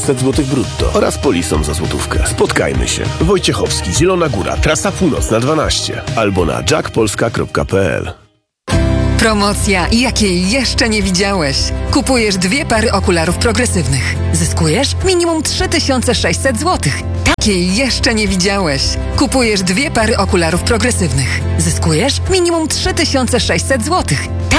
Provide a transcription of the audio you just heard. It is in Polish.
600 zł brutto oraz polisą za złotówkę. Spotkajmy się. Wojciechowski, Zielona Góra, trasa północna 12 albo na jackpolska.pl. Promocja, jakiej jeszcze nie widziałeś. Kupujesz 2 pary okularów progresywnych. Zyskujesz minimum 3600 zł. Takiej jeszcze nie widziałeś. Kupujesz 2 pary okularów progresywnych. Zyskujesz minimum 3600 zł.